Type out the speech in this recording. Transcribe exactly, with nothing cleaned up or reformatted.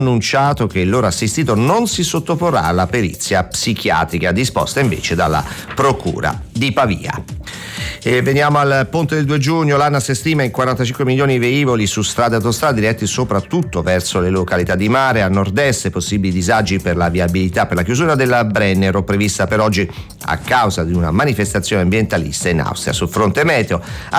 annunciato che il loro assistito non si sottoporrà alla perizia psichiatrica disposta invece dalla Procura di Pavia. E veniamo al ponte del due giugno. L'ANAS stima in quarantacinque milioni i velivoli su strade e autostrade diretti soprattutto verso le località di mare a nord-est, possibili disagi per la viabilità per la chiusura della Brennero prevista per oggi a causa di una manifestazione ambientalista in Austria. Sul fronte meteo